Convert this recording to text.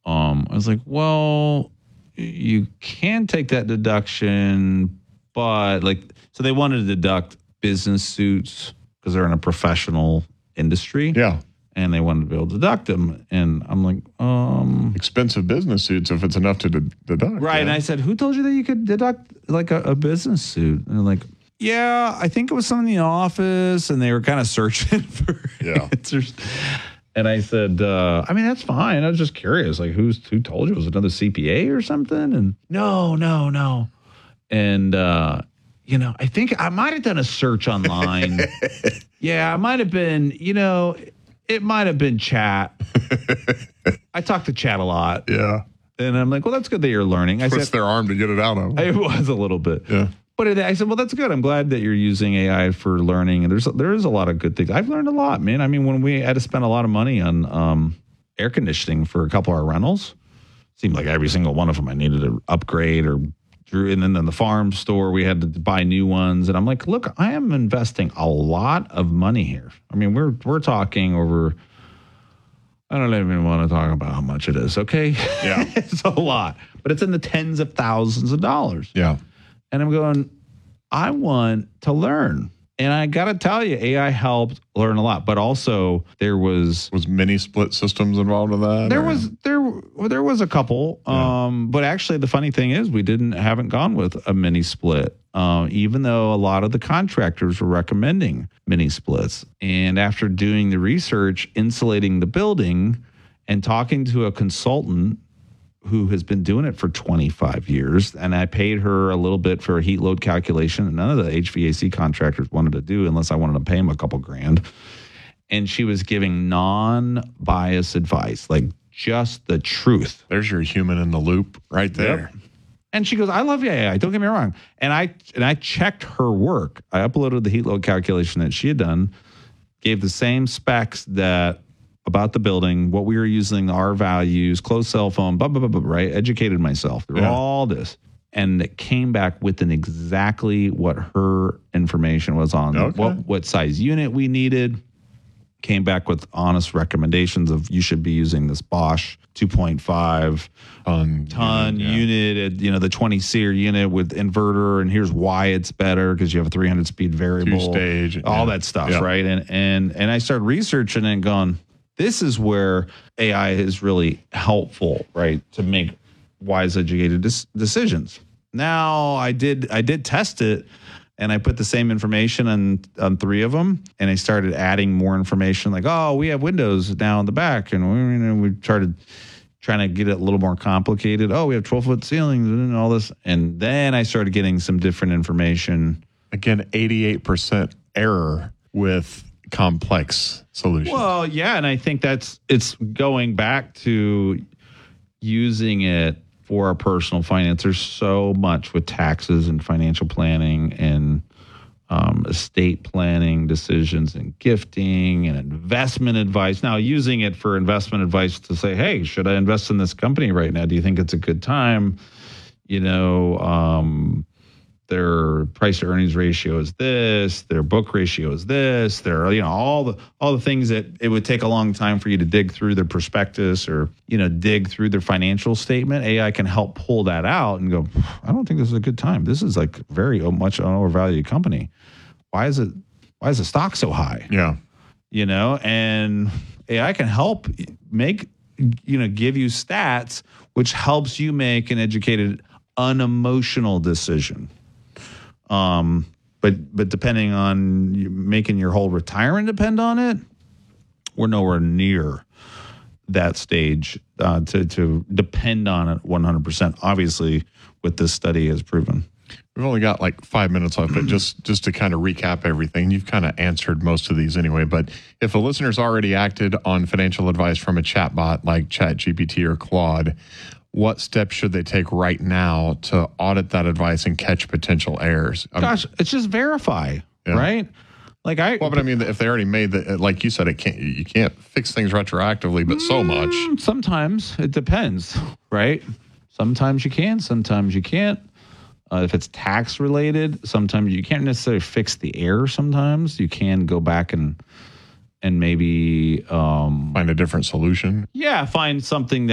I was like, well, you can take that deduction, but so they wanted to deduct business suits because they're in a professional industry. Yeah. And they wanted to be able to deduct them. And I'm like, expensive business suits if it's enough to deduct. Right. Yeah. And I said, who told you that you could deduct like a business suit? And they're like, yeah, I think it was someone in the office. And they were kind of searching for answers. And I said, I mean, that's fine. I was just curious. Like, who told you? Was it another CPA or something? And no. And, I think I might have done a search online. Yeah, I might have been, it might have been chat. I talk to chat a lot. Yeah. And I'm like, well, that's good that you're learning. I twist their arm to get it out of them. It was a little bit. Yeah. But I said, well, that's good. I'm glad that you're using AI for learning. And there is a lot of good things. I've learned a lot, man. I mean, when we had to spend a lot of money on air conditioning for a couple of our rentals, seemed like every single one of them I needed to upgrade and then in the farm store, we had to buy new ones. And I'm like, look, I am investing a lot of money here. I mean, we're talking over, I don't even want to talk about how much it is, okay? Yeah. It's a lot. But it's in the tens of thousands of dollars. Yeah. And I'm going, I want to learn. And I got to tell you, AI helped learn a lot. But also there was mini split systems involved in that? There was a couple. Yeah. But actually the funny thing is we haven't gone with a mini split, even though a lot of the contractors were recommending mini splits. And after doing the research, insulating the building and talking to a consultant who has been doing it for 25 years. And I paid her a little bit for a heat load calculation that none of the HVAC contractors wanted to do unless I wanted to pay them a couple grand. And she was giving non-biased advice, like just the truth. There's your human in the loop right there. Yep. And she goes, I love AI. Don't get me wrong. And I checked her work. I uploaded the heat load calculation that she had done, gave the same specs about the building, what we were using, our values, closed cell phone, blah, blah, blah, blah, right? Educated myself through all this. And it came back within exactly what her information was on. Okay. What size unit we needed. Came back with honest recommendations of you should be using this Bosch 2.5 ton unit, the 20 SEER unit with inverter, and here's why it's better because you have a 300 speed variable, two-stage, all that stuff, right? And I started researching and going, this is where AI is really helpful, right, to make wise, educated decisions. Now, I did test it, and I put the same information on 3 of them, and I started adding more information, like, oh, we have windows now in the back, and we started trying to get it a little more complicated. Oh, we have 12-foot ceilings and all this, and then I started getting some different information. Again, 88% error with complex solutions. Well, yeah, and I think it's going back to using it for our personal finance. There's so much with taxes and financial planning and estate planning decisions and gifting and investment advice. Now, using it for investment advice to say, hey, should I invest in this company right now? Do you think it's a good time? Their price to earnings ratio is this, their book ratio is this, their, all the things that it would take a long time for you to dig through their prospectus or, dig through their financial statement. AI can help pull that out and go, I don't think this is a good time. This is like very much an overvalued company. Why is the stock so high? Yeah. And AI can help give you stats, which helps you make an educated, unemotional decision. But depending on you making your whole retirement depend on it, we're nowhere near that stage to depend on it 100%. Obviously, what this study has proven. We've only got like 5 minutes left, but just to kind of recap everything, you've kind of answered most of these anyway. But if a listener's already acted on financial advice from a chatbot like ChatGPT or Claude, what steps should they take right now to audit that advice and catch potential errors? Gosh, it's just verify, right? But I mean, if they already made the, like you said, you can't fix things retroactively, but so much. Sometimes it depends, right? Sometimes you can, sometimes you can't. If it's tax related, sometimes you can't necessarily fix the error. Sometimes you can go back and maybe find a different solution. Yeah, find something